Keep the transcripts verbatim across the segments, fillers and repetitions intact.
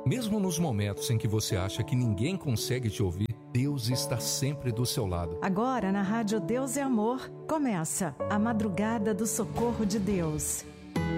Mesmo nos momentos em que você acha que ninguém consegue te ouvir, Deus está sempre do seu lado. Agora, na Rádio Deus é Amor, começa a Madrugada do Socorro de Deus.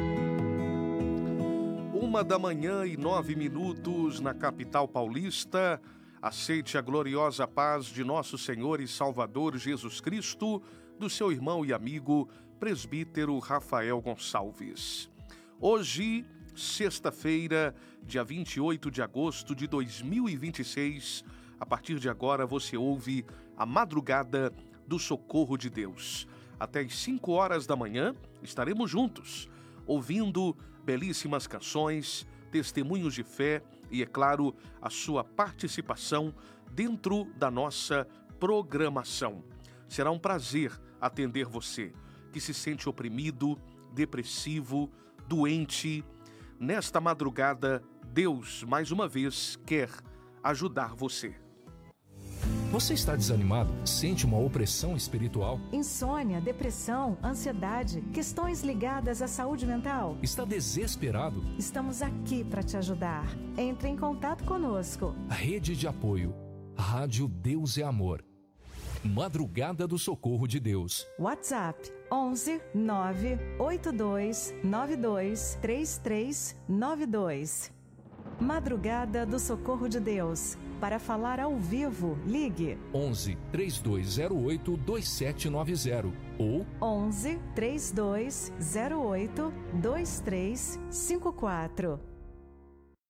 Uma da manhã e nove minutos na capital paulista. Aceite a gloriosa paz de nosso Senhor e Salvador Jesus Cristo, do seu irmão e amigo, presbítero Rafael Gonçalves. Hoje, sexta-feira, dia vinte e oito de agosto de dois mil e vinte e seis, a partir de agora você ouve a Madrugada do Socorro de Deus. Até às cinco horas da manhã estaremos juntos, ouvindo belíssimas canções, testemunhos de fé e, é claro, a sua participação dentro da nossa programação. Será um prazer atender você que se sente oprimido, depressivo, doente. Nesta madrugada, Deus, mais uma vez, quer ajudar você. Você está desanimado? Sente uma opressão espiritual? Insônia, depressão, ansiedade, questões ligadas à saúde mental? Está desesperado? Estamos aqui para te ajudar. Entre em contato conosco. Rede de apoio. Rádio Deus é Amor. Madrugada do Socorro de Deus. WhatsApp onze nove oito dois nove dois três três nove dois. Madrugada do Socorro de Deus. Para falar ao vivo, ligue onze, três dois zero oito, dois sete nove zero ou onze, três dois zero oito, dois três cinco quatro.